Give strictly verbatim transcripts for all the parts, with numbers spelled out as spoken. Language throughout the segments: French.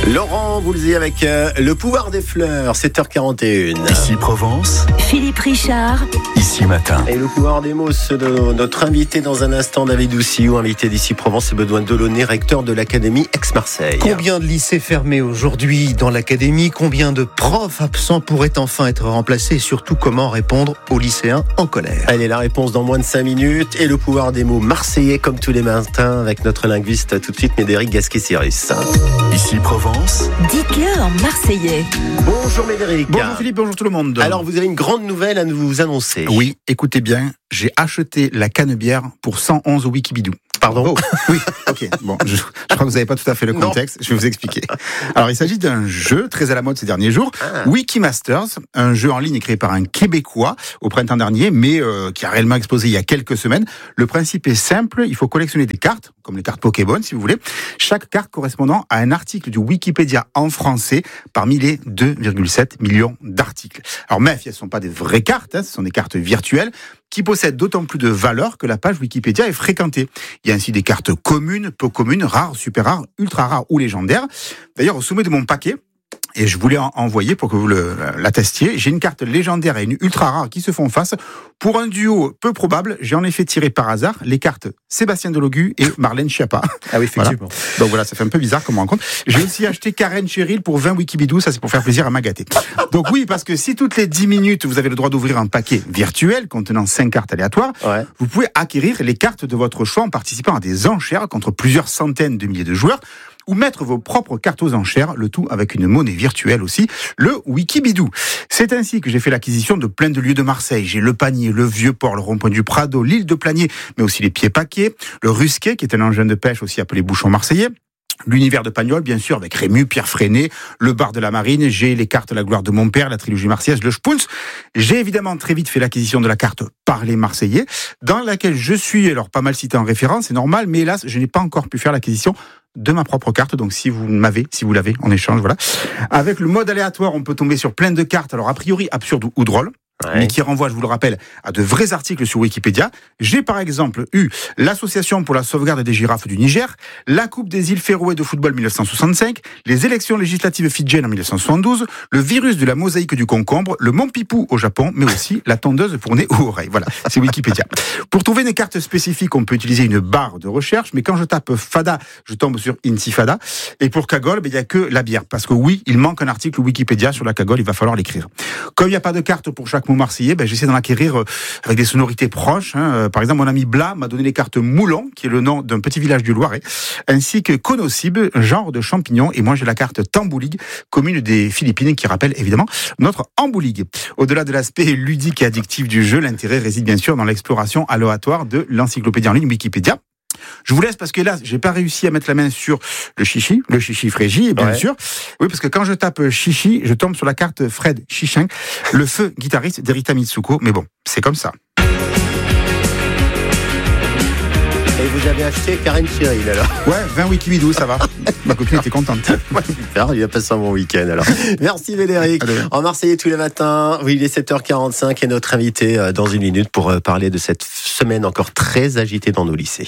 Laurent Boulzy avec euh, Le pouvoir des fleurs, sept heures quarante et une. Ici Provence, Philippe Richard. Ici Matin. Et le pouvoir des mots, c'est de notre invité dans un instant, David Douciou, invité d'Ici Provence, c'est Benoît Delaunay, recteur de l'Académie Aix-Marseille. Combien de lycées fermés aujourd'hui dans l'Académie? Combien de profs absents pourraient enfin être remplacés? Et surtout, comment répondre aux lycéens en colère? Allez, la réponse dans moins de cinq minutes. Et le pouvoir des mots marseillais, comme tous les matins, avec notre linguiste tout de suite, Médéric Gasquet-Cyrus. Ici Provence. Dites-le en marseillais. Bonjour Médéric. Bonjour Philippe, bonjour tout le monde. Alors, vous avez une grande nouvelle à nous annoncer. Oui, écoutez bien, j'ai acheté la canebière pour cent onze au Wikibidou. Pardon? Oh, oui, ok. Bon, je, je crois que vous n'avez pas tout à fait le contexte. Non. Je vais vous expliquer. Alors, il s'agit d'un jeu très à la mode ces derniers jours, ah. Wikimasters, un jeu en ligne créé par un Québécois au printemps dernier, mais euh, qui a réellement explosé il y a quelques semaines. Le principe est simple, il faut collectionner des cartes, comme les cartes Pokémon, si vous voulez. Chaque carte correspondant à un article du Wikipédia en français, parmi les deux virgule sept millions d'articles. Alors, mais elles ne sont pas des vraies cartes, hein, ce sont des cartes virtuelles, qui possèdent d'autant plus de valeur que la page Wikipédia est fréquentée. Il y a ainsi des cartes communes, peu communes, rares, super rares, ultra rares ou légendaires. D'ailleurs, au sommet de mon paquet, et je voulais en envoyer pour que vous le, l'attestiez, j'ai une carte légendaire et une ultra rare qui se font face. Pour un duo peu probable, j'ai en effet tiré par hasard les cartes Sébastien Delogu et Marlène Schiappa. Ah oui, effectivement. Voilà. Donc voilà, ça fait un peu bizarre comme rencontre. J'ai aussi acheté Karen Cheryl pour vingt Wikibidou, ça c'est pour faire plaisir à Magaté. Donc oui, parce que si toutes les dix minutes, vous avez le droit d'ouvrir un paquet virtuel contenant cinq cartes aléatoires, ouais. Vous pouvez acquérir les cartes de votre choix en participant à des enchères contre plusieurs centaines de milliers de joueurs, ou mettre vos propres cartes aux enchères, le tout avec une monnaie virtuelle aussi, le Wikibidou. C'est ainsi que j'ai fait l'acquisition de plein de lieux de Marseille. J'ai le Panier, le Vieux-Port, le Rond-Point du Prado, l'île de Planier, mais aussi les Pieds-Paquets, le Rusquet, qui est un engin de pêche aussi appelé bouchon marseillais, l'univers de Pagnol, bien sûr, avec Rému, Pierre Freinet, le bar de la Marine, j'ai les cartes La gloire de mon père, la trilogie marseillaise, le Spunz. J'ai évidemment très vite fait l'acquisition de la carte Parler marseillais, dans laquelle je suis, alors pas mal cité en référence, c'est normal, mais hélas, je n'ai pas encore pu faire l'acquisition de ma propre carte, donc si vous m'avez, si vous l'avez, en échange, voilà. Avec le mode aléatoire, on peut tomber sur plein de cartes, alors a priori absurdes ou drôles, ouais. Mais qui renvoient, je vous le rappelle, à de vrais articles sur Wikipédia. J'ai par exemple eu l'Association pour la sauvegarde des girafes du Niger, la Coupe des îles Féroé de football mille neuf cent soixante-cinq, les élections législatives fidjiennes en mille neuf cent soixante-douze, le virus de la mosaïque du concombre, le Mont Pipou au Japon, mais aussi la tondeuse pour nez ou oreille. Voilà, c'est Wikipédia. Pour trouver des cartes spécifiques, on peut utiliser une barre de recherche, mais quand je tape Fada, je tombe sur Intifada. Et pour Cagole, il n'y a que la bière, parce que oui, il manque un article Wikipédia sur la Cagole, il va falloir l'écrire. Comme il n'y a pas de carte pour chaque mot marseillais, ben, j'essaie d'en acquérir euh, avec des sonorités proches. Hein. Euh, par exemple, mon ami Blas m'a donné les cartes Moulon, qui est le nom d'un petit village du Loiret, ainsi que Conocib, genre de champignon. Et moi, j'ai la carte Tamboulig, commune des Philippines, qui rappelle évidemment notre Amboulig. Au-delà de l'aspect ludique et addictif du jeu, l'intérêt réside bien sûr dans l'exploration aléatoire de l'encyclopédie en ligne Wikipédia. Je vous laisse parce que là, j'ai pas réussi à mettre la main sur le chichi, le chichi Frégie, bien ouais. sûr. Oui, parce que quand je tape chichi, je tombe sur la carte Fred Chichin, le feu guitariste d'Erita Mitsuko. Mais bon, c'est comme ça. Et vous avez acheté Karen Cheryl alors? Ouais, vingt Wikibidou, ça va. Ma copine était contente. Ouais, super, il a passé un bon week-end alors. Merci Médéric. En Marseillais tous les matins, oui, il est sept heures quarante-cinq et notre invité dans une minute pour parler de cette semaine encore très agitée dans nos lycées.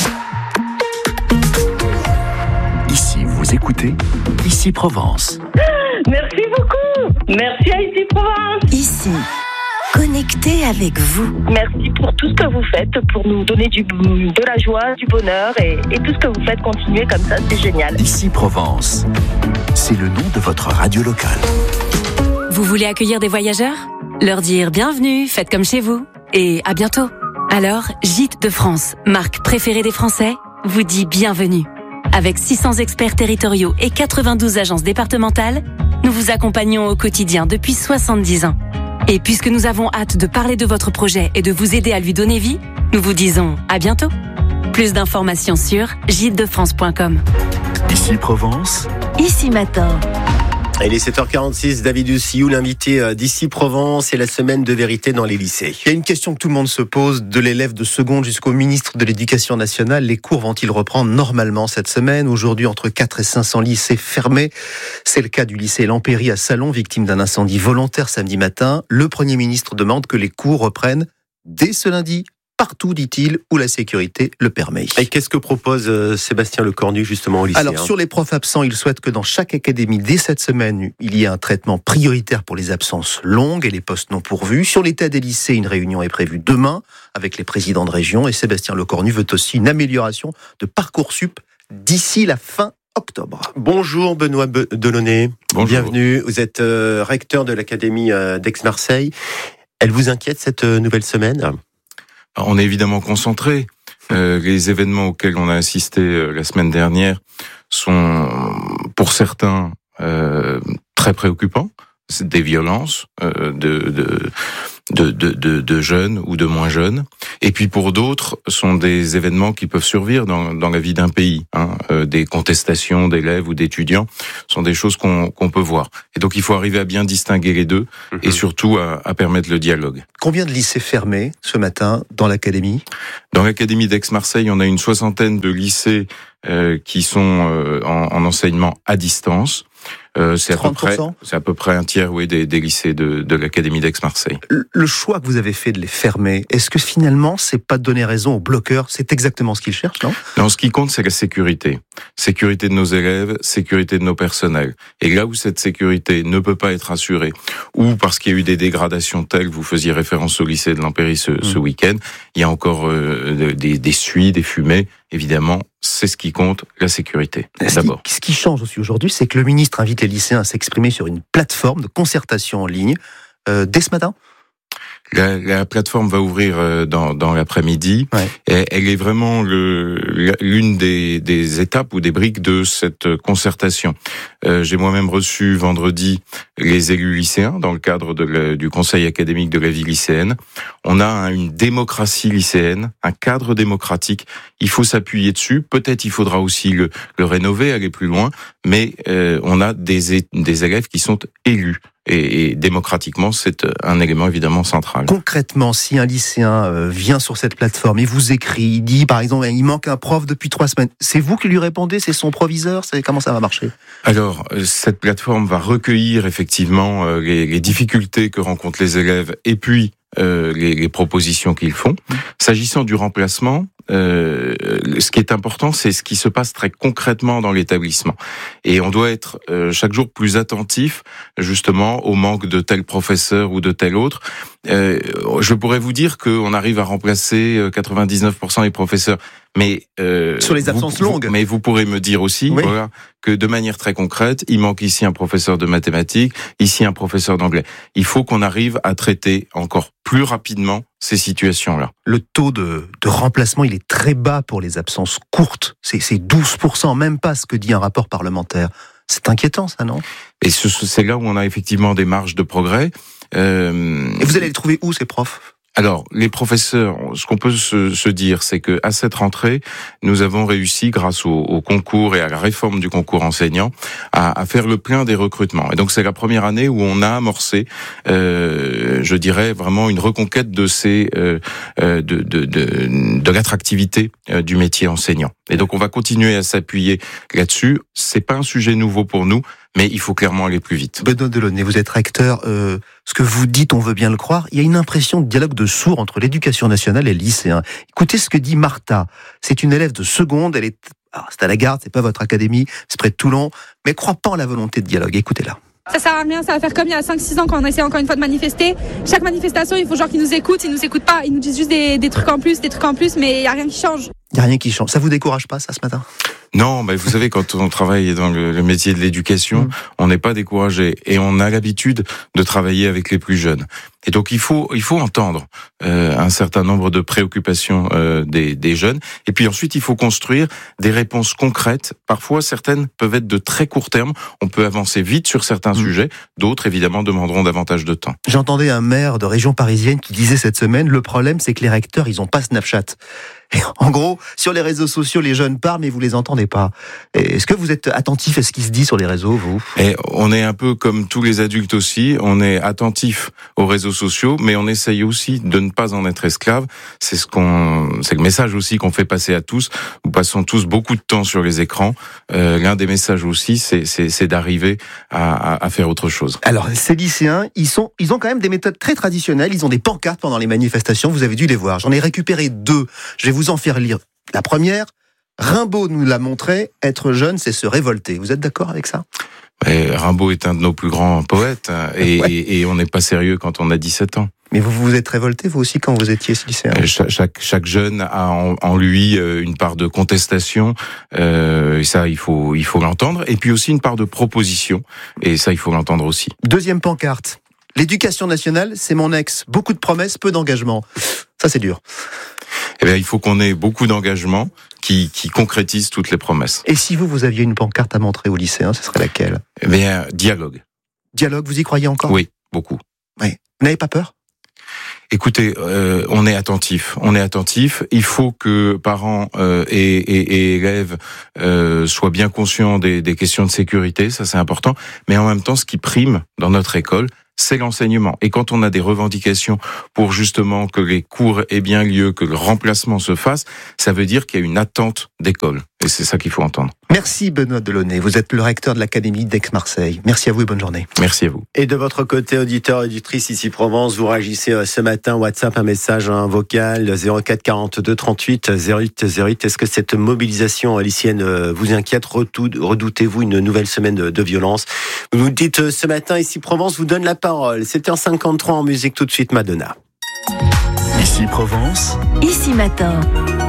Ici, vous écoutez Ici Provence. Merci beaucoup. Merci à Ici Provence. Ici. Connecté avec vous. Merci pour tout ce que vous faites, pour nous donner du, de la joie, du bonheur et, et tout ce que vous faites. Continuez comme ça, c'est génial. Ici Provence, c'est le nom de votre radio locale. Vous voulez accueillir des voyageurs? Leur dire bienvenue, faites comme chez vous et à bientôt. Alors, Gîtes de France, marque préférée des Français, vous dit bienvenue. Avec six cents experts territoriaux et quatre-vingt-douze agences départementales, nous vous accompagnons au quotidien depuis soixante-dix ans. Et puisque nous avons hâte de parler de votre projet et de vous aider à lui donner vie, nous vous disons à bientôt. Plus d'informations sur gîtes de france point com. Ici Provence. Ici Matin. Il est sept heures quarante-six, David Douciou, l'invité d'Ici Provence et la semaine de vérité dans les lycées. Il y a une question que tout le monde se pose, de l'élève de seconde jusqu'au ministre de l'Éducation nationale. Les cours vont-ils reprendre normalement cette semaine? Aujourd'hui, entre quatre et cinq cents lycées fermés. C'est le cas du lycée Lampéry à Salon, victime d'un incendie volontaire samedi matin. Le Premier ministre demande que les cours reprennent dès ce lundi. partout, dit-il, où la sécurité le permet. Et qu'est-ce que propose euh, Sébastien Lecornu justement au lycée? Alors, sur les profs absents, il souhaite que dans chaque académie, dès cette semaine, il y ait un traitement prioritaire pour les absences longues et les postes non pourvus. Sur l'état des lycées, une réunion est prévue demain avec les présidents de région et Sébastien Lecornu veut aussi une amélioration de Parcoursup d'ici la fin octobre. Bonjour Benoît Be- Delaunay. Bonjour. Bienvenue. Vous êtes euh, recteur de l'Académie euh, d'Aix-Marseille. Elle vous inquiète cette euh, nouvelle semaine? On est évidemment concentré. Euh, les événements auxquels on a assisté euh, la semaine dernière sont, pour certains, euh, très préoccupants. C'est des violences euh, de, de, de, de, de, de jeunes ou de moins jeunes. Et puis pour d'autres, sont des événements qui peuvent survenir dans, dans la vie d'un pays. Hein. Euh, des contestations d'élèves ou d'étudiants sont des choses qu'on, qu'on peut voir. Et donc il faut arriver à bien distinguer les deux mmh. et surtout à, à permettre le dialogue. Combien de lycées fermés ce matin dans l'académie? Dans l'académie d'Aix-Marseille, on a une soixantaine de lycées euh, qui sont euh, en, en enseignement à distance. Euh, c'est à peu près, c'est à peu près un tiers, oui, des, des lycées de, de l'académie d'Aix-Marseille. Le choix que vous avez fait de les fermer, est-ce que finalement, c'est pas de donner raison aux bloqueurs? C'est exactement ce qu'ils cherchent, non? Non, ce qui compte, c'est la sécurité. Sécurité de nos élèves, sécurité de nos personnels. Et là où cette sécurité ne peut pas être assurée, ou parce qu'il y a eu des dégradations telles, vous faisiez référence au lycée de l'Empéry ce, mmh. ce week-end, il y a encore euh, des, des suies, des fumées, évidemment, c'est ce qui compte, la sécurité, ce d'abord. Qui, ce qui change aussi aujourd'hui, c'est que le ministre invite les lycéens à s'exprimer sur une plateforme de concertation en ligne euh, dès ce matin. La, la plateforme va ouvrir dans, dans l'après-midi. Ouais. Et elle est vraiment le, l'une des, des étapes ou des briques de cette concertation. Euh, j'ai moi-même reçu vendredi les élus lycéens dans le cadre de la, du conseil académique de la vie lycéenne. On a une démocratie lycéenne, un cadre démocratique. Il faut s'appuyer dessus. Peut-être il faudra aussi le, le rénover, aller plus loin. Mais euh, on a des, des élèves qui sont élus. Et, et démocratiquement, c'est un élément évidemment central. Concrètement, si un lycéen vient sur cette plateforme et vous écrit, il dit par exemple, il manque un prof depuis trois semaines, c'est vous qui lui répondez, c'est son proviseur, c'est comment ça va marcher? Alors, cette plateforme va recueillir effectivement les, les difficultés que rencontrent les élèves et puis euh, les, les propositions qu'ils font. Mmh. S'agissant du remplacement, Euh, ce qui est important, c'est ce qui se passe très concrètement dans l'établissement. Et on doit être euh, chaque jour plus attentif, justement, au manque de tel professeur ou de tel autre. Euh, je pourrais vous dire qu'on arrive à remplacer quatre-vingt-dix-neuf pour cent des professeurs. Mais euh, sur les absences vous, longues. Vous, mais vous pourrez me dire aussi, oui. voilà, que de manière très concrète, il manque ici un professeur de mathématiques, ici un professeur d'anglais. Il faut qu'on arrive à traiter encore plus rapidement ces situations-là. Le taux de, de remplacement, il est très bas pour les absences courtes. C'est, c'est douze pour cent, même pas ce que dit un rapport parlementaire. C'est inquiétant, ça, non? Et ce, c'est là où on a effectivement des marges de progrès. Euh... Et vous allez les trouver où, ces profs? Alors, les professeurs, ce qu'on peut se, se dire, c'est que à cette rentrée, nous avons réussi, grâce au, au concours et à la réforme du concours enseignant, à, à faire le plein des recrutements. Et donc, c'est la première année où on a amorcé, euh, je dirais, vraiment une reconquête de ces, euh, de, de, de, de l'attractivité du métier enseignant. Et donc, on va continuer à s'appuyer là-dessus. C'est pas un sujet nouveau pour nous, mais il faut clairement aller plus vite. Benoît Delaunay, vous êtes recteur. Euh, ce que vous dites, on veut bien le croire. Il y a une impression de dialogue de sourds entre l'éducation nationale et le lycéen. Écoutez ce que dit Martha. C'est une élève de seconde. Elle est, alors c'est à la Garde, c'est pas votre académie, c'est près de Toulon, mais elle croit pas en la volonté de dialogue. Écoutez-la. Ça sert à rien, ça va faire comme il y a cinq six ans quand on essaie encore une fois de manifester. Chaque manifestation, il faut genre qu'ils nous écoutent, ils nous écoutent pas, ils nous disent juste des, des trucs en plus, des trucs en plus, mais il y a rien qui change. Il y a rien qui change. Ça vous décourage pas, ça, ce matin? Non, mais vous savez, quand on travaille dans le, le métier de l'éducation, mmh. on n'est pas découragé et on a l'habitude de travailler avec les plus jeunes. Et donc il faut il faut entendre euh, un certain nombre de préoccupations euh, des, des jeunes. Et puis ensuite il faut construire des réponses concrètes. Parfois certaines peuvent être de très court terme. On peut avancer vite sur certains mmh. sujets. D'autres évidemment demanderont davantage de temps. J'entendais un maire de région parisienne qui disait cette semaine, le problème c'est que les recteurs ils ont pas Snapchat. Et en gros, sur les réseaux sociaux les jeunes parlent mais vous les entendez savez pas. Est-ce que vous êtes attentif à ce qui se dit sur les réseaux, vous? Et on est un peu comme tous les adultes aussi, on est attentif aux réseaux sociaux, mais on essaye aussi de ne pas en être esclave. C'est ce qu'on, c'est le message aussi qu'on fait passer à tous. Nous passons tous beaucoup de temps sur les écrans. Euh, l'un des messages aussi, c'est, c'est, c'est d'arriver à, à, à faire autre chose. Alors, ces lycéens, ils sont, ils ont quand même des méthodes très traditionnelles. Ils ont des pancartes pendant les manifestations. Vous avez dû les voir. J'en ai récupéré deux. Je vais vous en faire lire. La première, Rimbaud nous l'a montré. Être jeune, c'est se révolter. Vous êtes d'accord avec ça? Et Rimbaud est un de nos plus grands poètes, et, ouais. et, et on n'est pas sérieux quand on a dix-sept ans. Mais vous vous êtes révolté, vous aussi, quand vous étiez lycéen? Chaque, chaque, chaque jeune a en, en lui une part de contestation, euh, et ça, il faut, il faut l'entendre. Et puis aussi une part de proposition, et ça, il faut l'entendre aussi. Deuxième pancarte. L'éducation nationale, c'est mon ex. Beaucoup de promesses, peu d'engagement. Ça, c'est dur. Eh bien, il faut qu'on ait beaucoup d'engagement qui, qui concrétise toutes les promesses. Et si vous, vous aviez une pancarte à montrer aux lycéens, ce serait laquelle? Eh bien, dialogue. Dialogue, vous y croyez encore? Oui, beaucoup. Oui. Vous n'avez pas peur? Écoutez, euh, on est attentif. On est attentif. Il faut que parents euh, et, et, et élèves euh, soient bien conscients des, des questions de sécurité. Ça, c'est important. Mais en même temps, ce qui prime dans notre école, c'est l'enseignement. Et quand on a des revendications pour justement que les cours aient bien lieu, que le remplacement se fasse, ça veut dire qu'il y a une attente d'école. Et c'est ça qu'il faut entendre. Merci Benoît Delaunay. Vous êtes le recteur de l'Académie d'Aix-Marseille. Merci à vous et bonne journée. Merci à vous. Et de votre côté, auditeur, auditrice ici Provence, vous réagissez ce matin, WhatsApp, un message, un vocal, zéro quatre quarante-deux trente-huit zéro huit zéro huit. Est-ce que cette mobilisation lycéenne vous inquiète? Redoutez-vous une nouvelle semaine de violence? Vous nous dites ce matin, ici Provence vous donne la parole. sept heures cinquante-trois en musique, tout de suite Madonna. Ici Provence. Ici Matin.